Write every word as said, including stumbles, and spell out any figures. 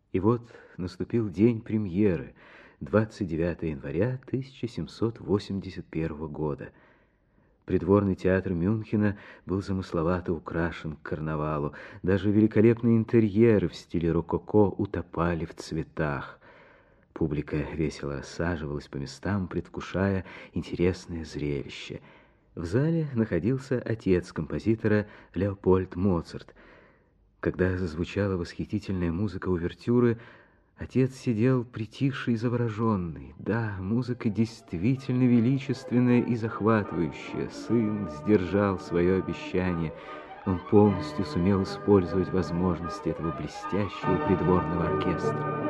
И вот наступил день премьеры, двадцать девятое января тысяча семьсот восемьдесят первого года. Придворный театр Мюнхена был замысловато украшен к карнавалу. Даже великолепные интерьеры в стиле рококо утопали в цветах. Публика весело рассаживалась по местам, предвкушая интересное зрелище. В зале находился отец композитора Леопольд Моцарт. Когда зазвучала восхитительная музыка увертюры, отец сидел притихший и завороженный. Да, музыка действительно величественная и захватывающая. Сын сдержал свое обещание. Он полностью сумел использовать возможности этого блестящего придворного оркестра.